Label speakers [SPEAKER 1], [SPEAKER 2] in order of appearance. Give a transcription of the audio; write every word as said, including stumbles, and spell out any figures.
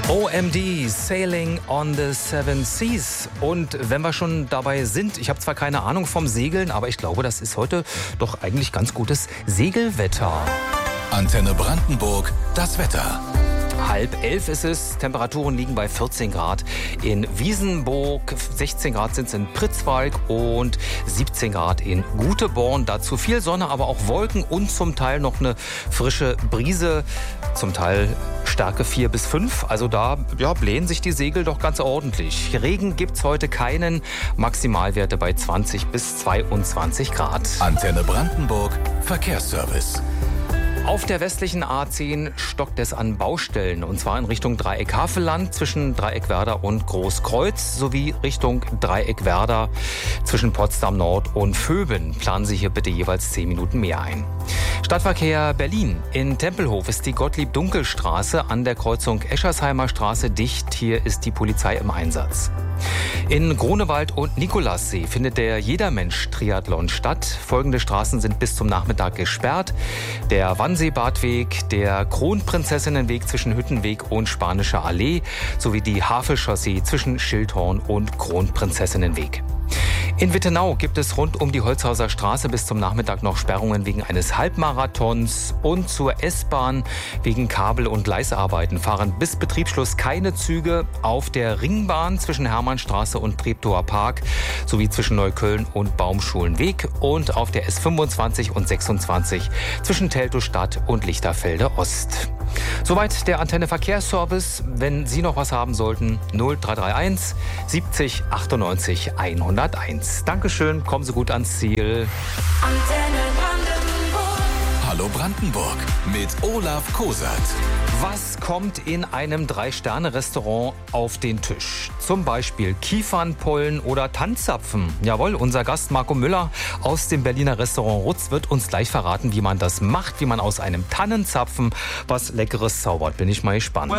[SPEAKER 1] O M D, Sailing on the Seven Seas. Und wenn wir schon dabei sind, ich habe zwar keine Ahnung vom Segeln, aber ich glaube, das ist heute doch eigentlich ganz gutes Segelwetter.
[SPEAKER 2] Antenne Brandenburg, das Wetter.
[SPEAKER 1] Halb elf ist es, Temperaturen liegen bei vierzehn Grad in Wiesenburg, sechzehn Grad sind es in Pritzwalk und siebzehn Grad in Guteborn. Dazu viel Sonne, aber auch Wolken und zum Teil noch eine frische Brise, zum Teil Stärke vier bis fünf. Also da ja, blähen sich die Segel doch ganz ordentlich. Regen gibt's heute keinen, Maximalwerte bei zwanzig bis zweiundzwanzig Grad.
[SPEAKER 2] Antenne Brandenburg, Verkehrsservice.
[SPEAKER 1] Auf der westlichen A zehn stockt es an Baustellen, und zwar in Richtung Dreieck-Havelland zwischen Dreieck-Werder und Großkreuz sowie Richtung Dreieck-Werder zwischen Potsdam Nord und Vöben. Planen Sie hier bitte jeweils zehn Minuten mehr ein. Stadtverkehr Berlin. In Tempelhof ist die Gottlieb-Dunkel-Straße an der Kreuzung Eschersheimer Straße dicht. Hier ist die Polizei im Einsatz. In Grunewald und Nikolassee findet der Jedermensch-Triathlon statt. Folgende Straßen sind bis zum Nachmittag gesperrt: der Wannseebadweg, der Kronprinzessinnenweg zwischen Hüttenweg und Spanischer Allee sowie die Havelchaussee zwischen Schildhorn und Kronprinzessinnenweg. In Wittenau gibt es rund um die Holzhauser Straße bis zum Nachmittag noch Sperrungen wegen eines Halbmarathons, und zur S-Bahn wegen Kabel- und Gleisarbeiten fahren bis Betriebsschluss keine Züge auf der Ringbahn zwischen Hermannstraße und Treptower Park sowie zwischen Neukölln und Baumschulenweg und auf der S fünfundzwanzig und sechsundzwanzig zwischen Teltow-Stadt und Lichterfelde Ost. Soweit der Antenne Verkehrsservice. Wenn Sie noch was haben sollten, null drei drei eins siebzig achtundneunzig hunderteins. Dankeschön, kommen Sie gut ans Ziel.
[SPEAKER 3] Antenne Brandenburg.
[SPEAKER 2] Hallo Brandenburg mit Olaf Kosert.
[SPEAKER 1] Was kommt in einem Drei-Sterne-Restaurant auf den Tisch? Zum Beispiel Kiefernpollen oder Tanzzapfen. Jawohl, unser Gast Marco Müller aus dem Berliner Restaurant Rutz wird uns gleich verraten, wie man das macht, wie man aus einem Tannenzapfen was Leckeres zaubert. Bin ich mal gespannt.